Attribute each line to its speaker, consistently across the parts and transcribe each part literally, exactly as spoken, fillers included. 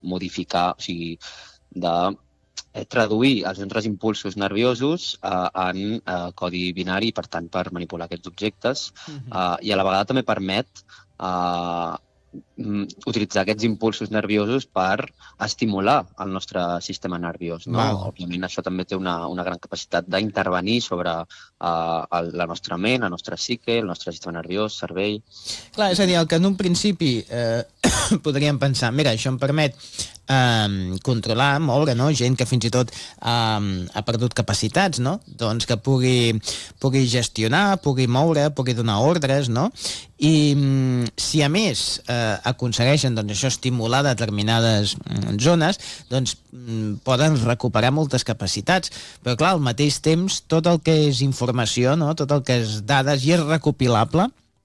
Speaker 1: modificar, o sigui, de eh, traduir els nostres impulsos nerviosos eh, en eh, codi binari, per tant, per manipular aquests objectes,
Speaker 2: Mhm.
Speaker 1: eh, i a la vegada també permet eh, mm, utilitzar aquests impulsos nerviosos per estimular el nostre sistema nerviós, no?
Speaker 2: Val.
Speaker 1: Òbviament, això també té una, una gran capacitat d'intervenir sobre eh, el, la nostra ment, la nostra psique, el nostre sistema nerviós, cervell.
Speaker 2: Clar, és a dir, el que en un principi eh, podríem pensar, mira, això em permet eh, controlar, moure, no? Gent que fins i tot eh, ha perdut capacitats, no? Doncs que pugui, pugui gestionar, pugui moure, pugui donar ordres, no? I mm, si a més eh, aconsegueixen, doncs, això, estimular determinades mm, zones, doncs mm, poden recuperar moltes capacitats. Però clar, al mateix temps, tot el que és informació, no? Tot el que és dades i és recopilable,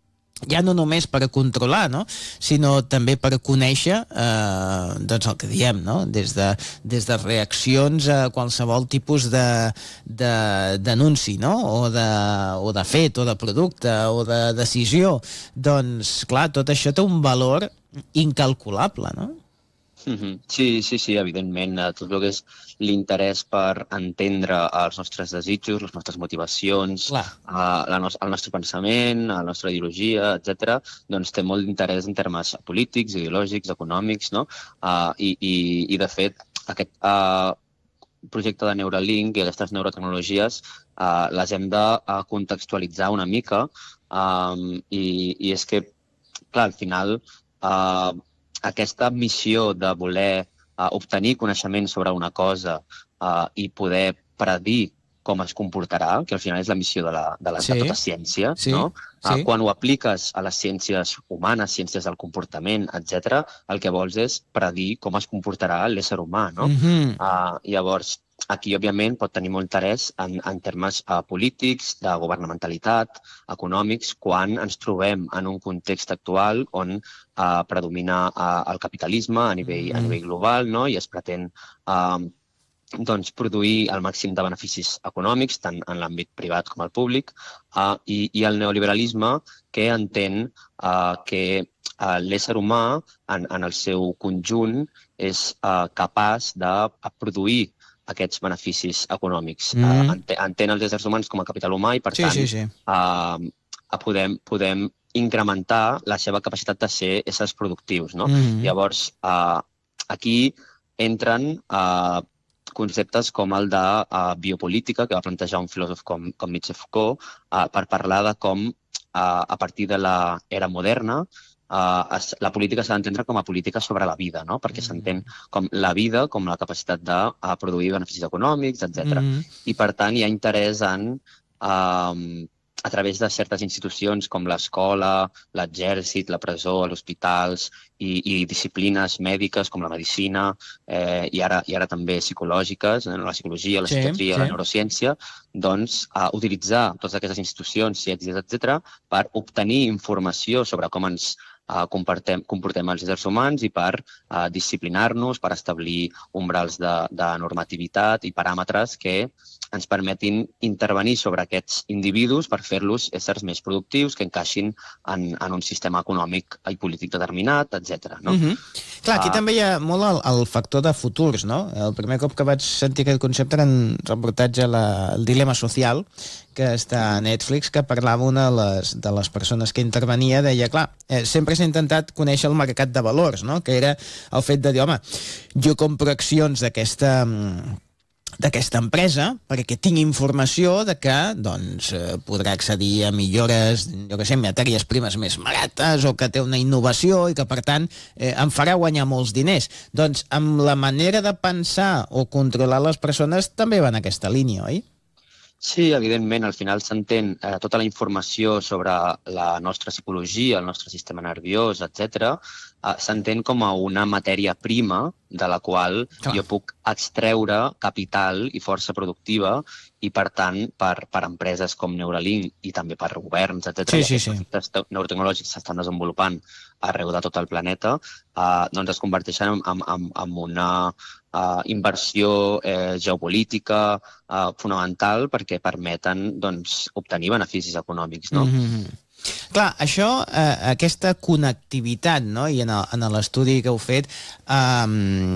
Speaker 2: ja no només per a controlar, no? Sinó també per a conèixer eh, doncs el que diem, no? Des de, des de reaccions a qualsevol tipus de, de, d'anunci, no? O de, o de fet, o de producte, o de decisió. Doncs, clar, tot això té un valor incalculable, no?
Speaker 1: Mm-hmm. Sí, sí, sí, evidentment, eh, tot el que és l'interès per entendre els nostres desitjos, les nostres motivacions, eh, la no el nostre pensament, la nostra ideologia, etcètera, doncs té molt d'interès en termes polítics, ideològics, econòmics, no? Uh, i, i, I, de fet, aquest uh, projecte de Neuralink i aquestes neurotecnologies uh, les hem de uh, contextualitzar una mica, um, i, i és que, clar, al final, uh, aquesta missió de voler uh, obtenir coneixement sobre una cosa uh, i poder predir com es comportarà, que al final és la missió de, la, de, la, sí. de tota ciència, sí. no? Uh, sí. Quan ho apliques a les ciències humanes, ciències del comportament, etcètera, el que vols és predir com es comportarà l'ésser humà, no? Mm-hmm. uh, llavors, aquí, òbviament, pot tenir molt interès en, en termes uh, polítics, de governamentalitat, econòmics, quan ens trobem en un context actual on uh, predomina uh, el capitalisme a nivell, mm. a nivell global, no? I es pretén uh, doncs, produir el màxim de beneficis econòmics, tant en l'àmbit privat com al públic, uh, i, i el neoliberalisme, que entén uh, que uh, l'ésser humà, en, en el seu conjunt, és uh, capaç de produir aquests beneficis econòmics. Mm. Uh, ent entén els éssers humans com a capital humà i, per sí, tant, sí, sí. Uh, podem, podem incrementar la seva capacitat de ser éssers productius. No? Mm. Llavors, uh, aquí entren uh, conceptes com el de uh, biopolítica, que va plantejar un filòsof com, com Michel Foucault, uh, per parlar de com, uh, a partir de l'era moderna, Uh, es, la política s'ha d'entendre com a política sobre la vida, no? Perquè mm. s'entén com la vida, com la capacitat de uh, produir beneficis econòmics, etcètera. Mm. I, per tant, hi ha interès en, uh, a través de certes institucions com l'escola, l'exèrcit, la presó, els hospitals i, i disciplines mèdiques com la medicina eh, i, ara, i ara també psicològiques, eh, la psicologia, la psiquiatria, sí, sí. la neurociència, doncs uh, utilitzar totes aquestes institucions, ciències, etcètera, per obtenir informació sobre com ens Uh, comportem, comportem els éssers humans i per uh, disciplinar-nos, per establir umbrals de, de normativitat i paràmetres que ens permetin intervenir sobre aquests individus per fer-los éssers més productius, que encaixin en, en un sistema econòmic i polític determinat, etcètera. No?
Speaker 2: Mm-hmm. Clar, aquí uh, també hi ha molt el, el factor de futurs, no? El primer cop que vaig sentir aquest concepte era en reportatge la, el Dilema Social, que està a Netflix, que parlava una de les, de les persones que intervenia, deia, clar, eh, sempre s'ha intentat conèixer el mercat de valors, no? Que era el fet de dir, home, jo compro accions d'aquesta d'aquesta empresa perquè tinc informació de que doncs, eh, podrà accedir a millores, jo què sé, matèries primes més barates o que té una innovació i que, per tant, eh, em farà guanyar molts diners. Doncs amb la manera de pensar o controlar les persones també va en aquesta línia, oi?
Speaker 1: Sí, evidentment, al final s'entén eh, tota la informació sobre la nostra psicologia, el nostre sistema nerviós, etcètera, eh, s'entén com a una matèria prima de la qual Clar. jo puc extreure capital i força productiva i, per tant, per, per empreses com Neuralink i també per governs, etcètera,
Speaker 2: sí, sí, sí.
Speaker 1: projectes neurotecnològics s'estan desenvolupant arreu de tot el planeta, eh, doncs es converteixen en, en, en una Uh, inversió eh, geopolítica uh, fonamental perquè permeten doncs, obtenir beneficis econòmics. No?
Speaker 2: Mm-hmm. Clar, això, eh, aquesta connectivitat, no? I en l'estudi que heu fet, eh,